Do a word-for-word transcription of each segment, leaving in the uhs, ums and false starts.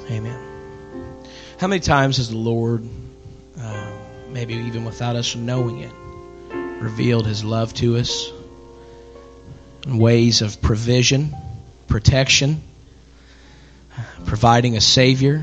Amen. How many times has the Lord, uh, maybe even without us knowing it, revealed His love to us in ways of provision, protection, providing a Savior?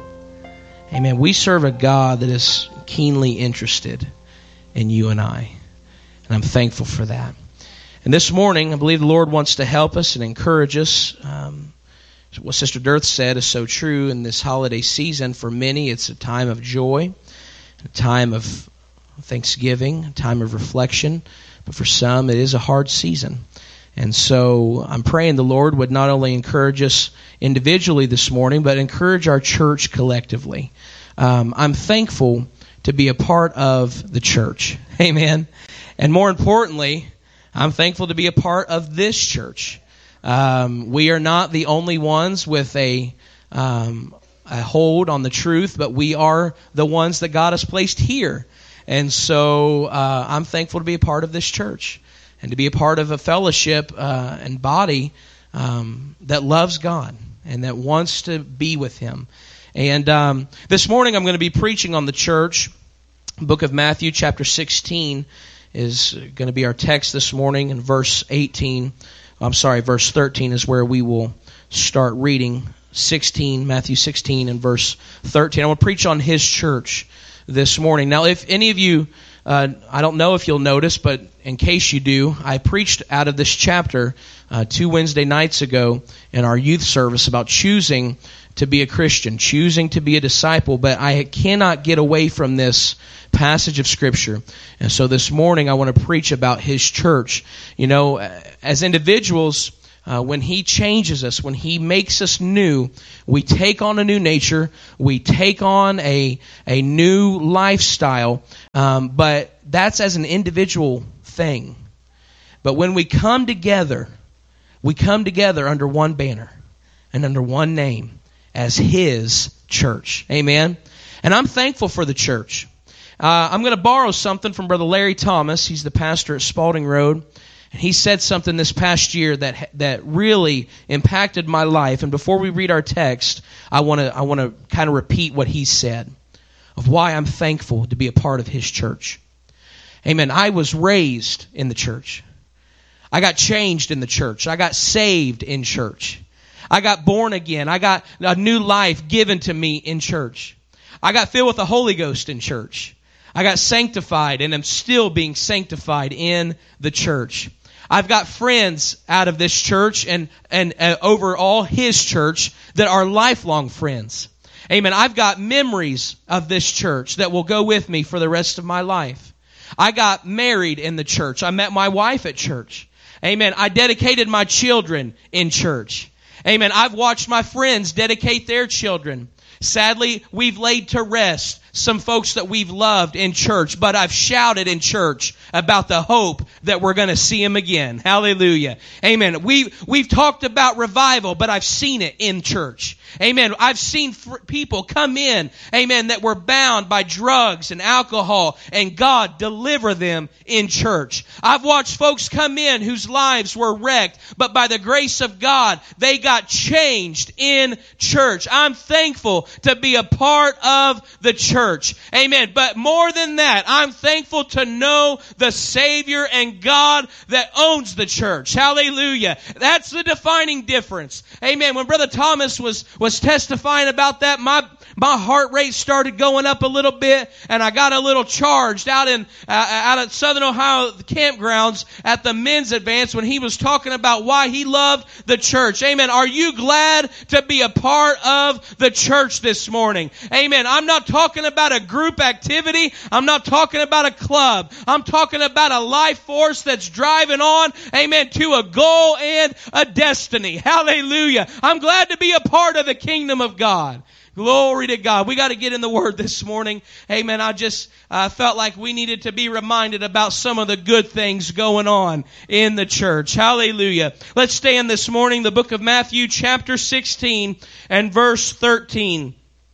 Amen. We serve a God that is keenly interested in you and I. And I'm thankful for that. And this morning, I believe the Lord wants to help us and encourage us. Um, what Sister Dirth said is so true in this holiday season. For many, it's a time of joy, a time of thanksgiving, a time of reflection. But for some, it is a hard season. And so I'm praying the Lord would not only encourage us individually this morning, but encourage our church collectively. Um, I'm thankful to be a part of the church. Amen. And more importantly, I'm thankful to be a part of this church. Um, we are not the only ones with a, um, a hold on the truth, but we are the ones that God has placed here. And so uh, I'm thankful to be a part of this church and to be a part of a fellowship uh, and body um, that loves God and that wants to be with Him. And um, this morning I'm going to be preaching on the church. Book of Matthew, chapter sixteen, is going to be our text this morning. And verse eighteen, I'm sorry, verse thirteen is where we will start reading. sixteen, Matthew sixteen and verse thirteen. I want to preach on His church this morning. Now, if any of you, uh, I don't know if you'll notice, but in case you do, I preached out of this chapter uh, two Wednesday nights ago in our youth service about choosing to be a Christian, choosing to be a disciple, but I cannot get away from this passage of Scripture. And so this morning I want to preach about His church. You know, as individuals, uh, when He changes us, when He makes us new, we take on a new nature, we take on a, a new lifestyle, um, but that's as an individual thing. But when we come together, we come together under one banner and under one name, as His church. Amen. And I'm thankful for the church. Uh, I'm going to borrow something from Brother Larry Thomas. He's the pastor at Spalding Road. And he said something this past year that that really impacted my life. And before we read our text, I want to I want to kind of repeat what he said of why I'm thankful to be a part of his church. Amen. I was raised in the church. I got changed in the church. I got saved in church. I got born again. I got a new life given to me in church. I got filled with the Holy Ghost in church. I got sanctified and am still being sanctified in the church. I've got friends out of this church and, and uh, overall His church that are lifelong friends. Amen. I've got memories of this church that will go with me for the rest of my life. I got married in the church. I met my wife at church. Amen. I dedicated my children in church. Amen. I've watched my friends dedicate their children. Sadly, we've laid to rest some folks that we've loved in church, but I've shouted in church about the hope that we're going to see them again. Hallelujah. Amen. We, we've talked about revival, but I've seen it in church. Amen. I've seen f- people come in, amen, that were bound by drugs and alcohol, and God deliver them in church. I've watched folks come in whose lives were wrecked, but by the grace of God, they got changed in church. I'm thankful to be a part of the church. Amen. But more than that, I'm thankful to know the Savior and God that owns the church. Hallelujah. That's the defining difference. Amen. When Brother Thomas was, was testifying about that, my my heart rate started going up a little bit, and I got a little charged out in uh, out at Southern Ohio campgrounds at the men's advance when he was talking about why he loved the church. Amen. Are you glad to be a part of the church this morning? Amen. I'm not talking about a group activity. I'm not talking about a club. I'm talking about a life force that's driving on, amen, to a goal and a destiny. Hallelujah. I'm glad to be a part of the kingdom of God. Glory to God. We got to get in the Word this morning. Amen. I just uh, felt like we needed to be reminded about some of the good things going on in the church. Hallelujah. Let's stand this morning, the book of Matthew, chapter sixteen and verse thirteen.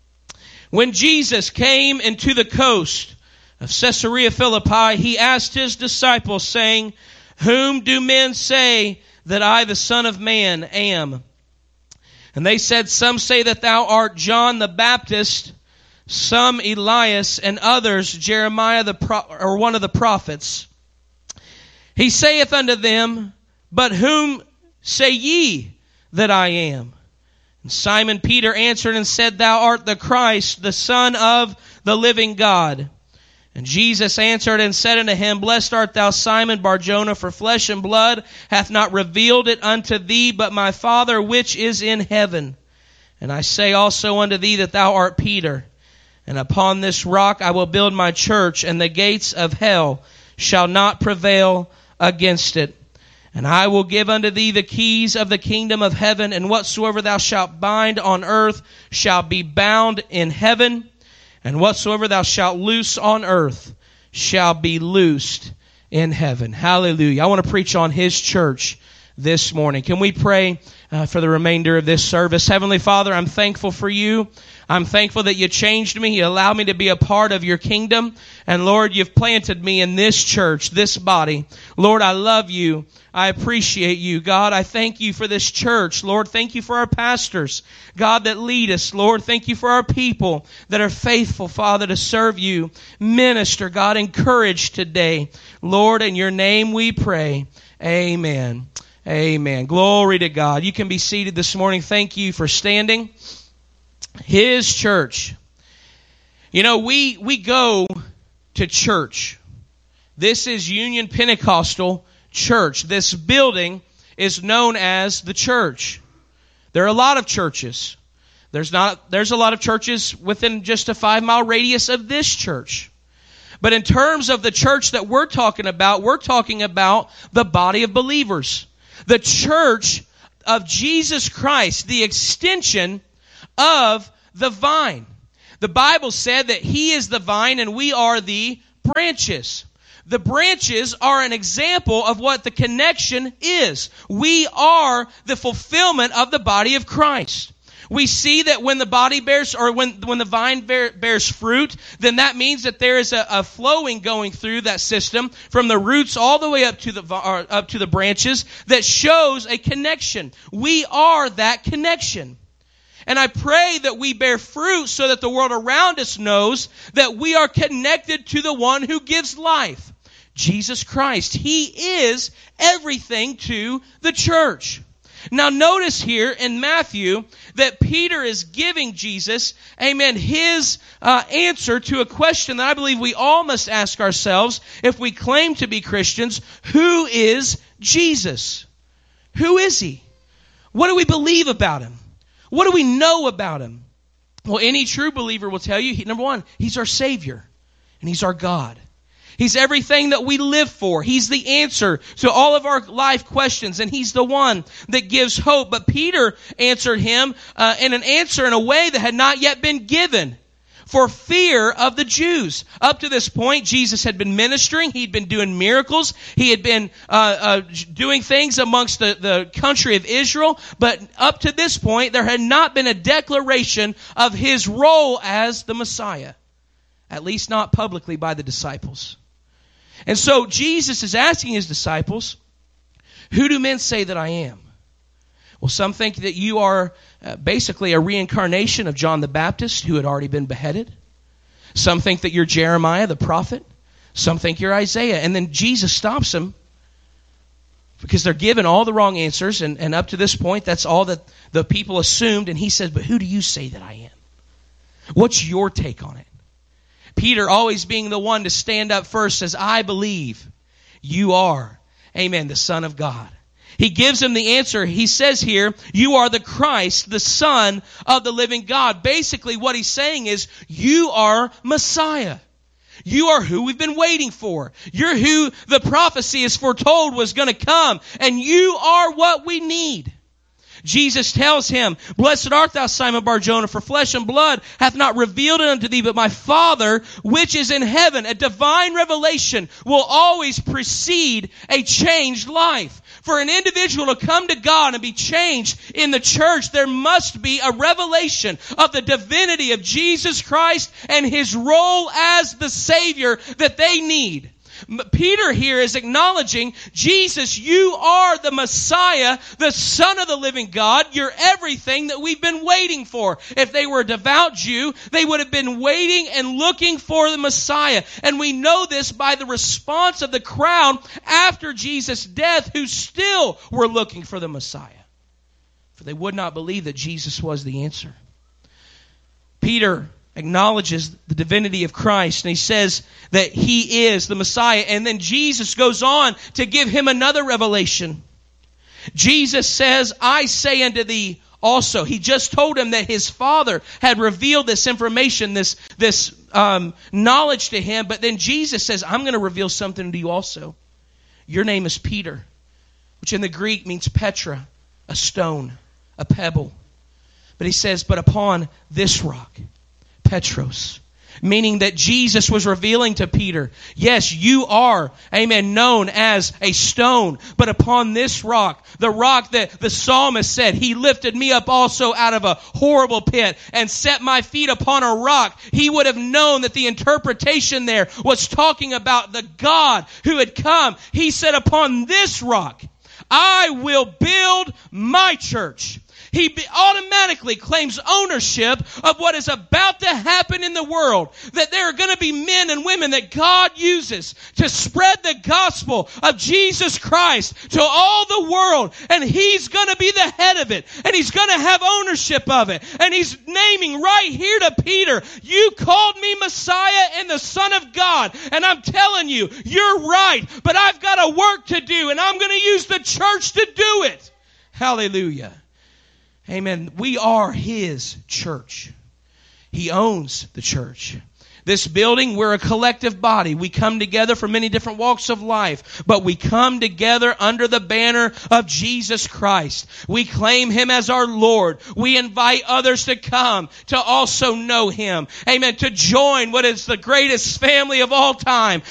When Jesus came into the coast of Caesarea Philippi, He asked His disciples, saying, "Whom do men say that I, the Son of Man, am?" And they said, Some say that thou art John the Baptist, some Elias, and others Jeremiah the pro- or one of the prophets. He saith unto them, But whom say ye that I am? And Simon Peter answered and said, Thou art the Christ, the Son of the living God. And Jesus answered and said unto him, Blessed art thou, Simon Bar-Jonah, for flesh and blood hath not revealed it unto thee, but my Father which is in heaven. And I say also unto thee that thou art Peter, and upon this rock I will build my church, and the gates of hell shall not prevail against it. And I will give unto thee the keys of the kingdom of heaven, and whatsoever thou shalt bind on earth shall be bound in heaven, and whatsoever thou shalt loose on earth shall be loosed in heaven. Hallelujah. I want to preach on His church this morning. Can we pray uh, for the remainder of this service? Heavenly Father, I'm thankful for You. I'm thankful that You changed me. You allowed me to be a part of Your kingdom. And Lord, You've planted me in this church, this body. Lord, I love You. I appreciate You. God, I thank You for this church. Lord, thank You for our pastors, God, that lead us. Lord, thank You for our people that are faithful, Father, to serve You. Minister, God, encourage today. Lord, in Your name we pray. Amen. Amen. Glory to God. You can be seated this morning. Thank you for standing. His church. You know, we, we go to church. This is Union Pentecostal Church. This building is known as the church. There are a lot of churches. There's not, there's a lot of churches within just a five mile radius of this church. But in terms of the church that we're talking about, we're talking about the body of believers. The church of Jesus Christ, the extension of the vine. The Bible said that He is the vine and we are the branches. The branches are an example of what the connection is. We are the fulfillment of the body of Christ. We see that when the body bears, or when, when the vine bear, bears fruit, then that means that there is a, a flowing going through that system from the roots all the way up to the, or up to the branches that shows a connection. We are that connection. And I pray that we bear fruit so that the world around us knows that we are connected to the one who gives life, Jesus Christ. He is everything to the church. Now notice here in Matthew that Peter is giving Jesus, amen, his uh, answer to a question that I believe we all must ask ourselves if we claim to be Christians. Who is Jesus? Who is He? What do we believe about Him? What do we know about Him? Well, any true believer will tell you, he, number one, He's our Savior and He's our God. He's everything that we live for. He's the answer to all of our life questions, and He's the one that gives hope. But Peter answered him uh, in an answer in a way that had not yet been given for fear of the Jews. Up to this point, Jesus had been ministering. He'd been doing miracles. He had been uh, uh, doing things amongst the, the country of Israel. But up to this point, there had not been a declaration of His role as the Messiah, at least not publicly by the disciples. And so Jesus is asking His disciples, who do men say that I am? Well, some think that you are uh, basically a reincarnation of John the Baptist who had already been beheaded. Some think that you're Jeremiah the prophet. Some think you're Isaiah. And then Jesus stops them because they're given all the wrong answers. And, and up to this point, that's all that the people assumed. And He says, but who do you say that I am? What's your take on it? Peter, always being the one to stand up first, says, I believe you are, amen, the Son of God. He gives him the answer. He says here, you are the Christ, the Son of the living God. Basically, what he's saying is, you are Messiah. You are who we've been waiting for. You're who the prophecy is foretold was going to come. And you are what we need. Jesus tells him, Blessed art thou, Simon Bar-Jonah, for flesh and blood hath not revealed it unto thee, but my Father which is in heaven. A divine revelation will always precede a changed life. For an individual to come to God and be changed in the church, there must be a revelation of the divinity of Jesus Christ and His role as the Savior that they need. Peter here is acknowledging, Jesus, you are the Messiah, the Son of the living God. You're everything that we've been waiting for. If they were a devout Jew, they would have been waiting and looking for the Messiah. And we know this by the response of the crowd after Jesus' death, who still were looking for the Messiah. For they would not believe that Jesus was the answer. Peter acknowledges the divinity of Christ, and he says that He is the Messiah. And then Jesus goes on to give him another revelation. Jesus says, I say unto thee also. He just told him that his Father had revealed this information, this, this um, knowledge to him. But then Jesus says, I'm going to reveal something to you also. Your name is Peter, which in the Greek means Petra, a stone, a pebble. But he says, but upon this rock, Petros, meaning that Jesus was revealing to Peter, yes, you are, amen, known as a stone, but upon this rock, the rock that the psalmist said, He lifted me up also out of a horrible pit and set my feet upon a rock. He would have known that the interpretation there was talking about the God who had come. He said, upon this rock, I will build my church. He automatically claims ownership of what is about to happen in the world. That there are going to be men and women that God uses to spread the gospel of Jesus Christ to all the world. And He's going to be the head of it. And He's going to have ownership of it. And He's naming right here to Peter, you called me Messiah and the Son of God. And I'm telling you, you're right. But I've got a work to do. And I'm going to use the church to do it. Hallelujah. Amen. We are His church. He owns the church. This building, we're a collective body. We come together from many different walks of life, but we come together under the banner of Jesus Christ. We claim Him as our Lord. We invite others to come to also know Him. Amen. To join what is the greatest family of all time,